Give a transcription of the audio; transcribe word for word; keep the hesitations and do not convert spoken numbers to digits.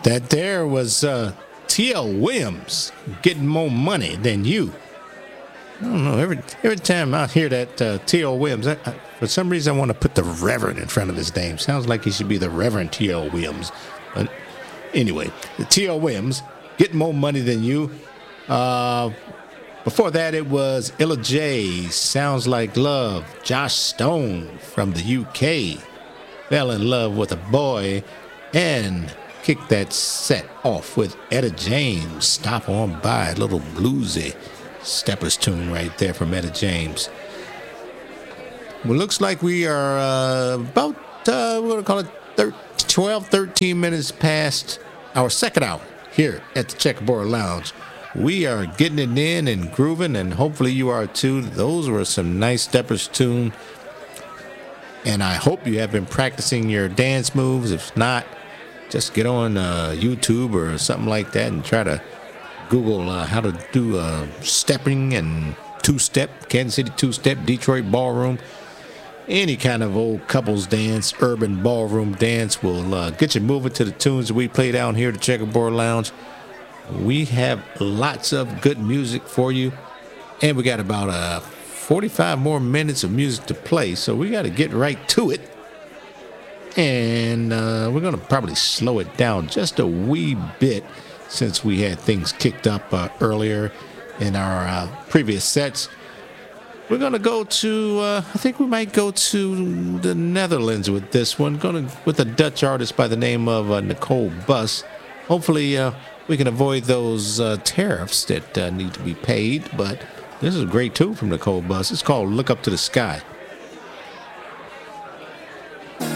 That there was uh, T L. Williams getting more money than you. I don't know. Every every time I hear that uh, T L. Williams, I, I, for some reason I want to put the Reverend in front of his name. Sounds like he should be the Reverend T L. Williams. But anyway, the T L. Williams getting more money than you. Uh, before that, it was Illa J. Sounds Like Love. Josh Stone from the U K fell in love with a boy and kicked that set off with Etta James. Stop on by, a little bluesy steppers tune right there from Etta James. Well, looks like we are uh, about, uh, we're going to call it thirteen, twelve, thirteen minutes past our second hour here at the Checkerboard Lounge. We are getting it in and grooving, and hopefully you are too. Those were some nice steppers tune, and I hope you have been practicing your dance moves. If not, just get on uh, YouTube or something like that and try to Google uh, how to do uh, stepping and two-step, Kansas City two-step, Detroit ballroom. Any kind of old couples dance, urban ballroom dance will uh, get you moving to the tunes that we play down here at the Checkerboard Lounge. We have lots of good music for you, and we got about uh, forty-five more minutes of music to play, so we got to get right to it. And uh, we're going to probably slow it down just a wee bit since we had things kicked up uh, earlier in our uh, previous sets. We're going to go to, uh, I think we might go to the Netherlands with this one, going to, with a Dutch artist by the name of uh, Nicole Bus. Hopefully uh, we can avoid those uh, tariffs that uh, need to be paid, but this is a great tune from Nicole Bus. It's called Look Up to the Sky.